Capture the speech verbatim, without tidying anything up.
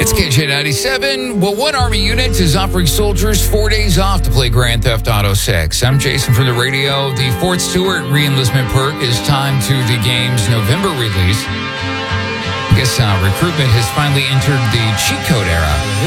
It's K J ninety-seven. Well, one Army unit is offering soldiers four days off to play Grand Theft Auto six. I'm Jason from the radio. The Fort Stewart re-enlistment perk is timed to the game's November release. I guess uh, recruitment has finally entered the cheat code era.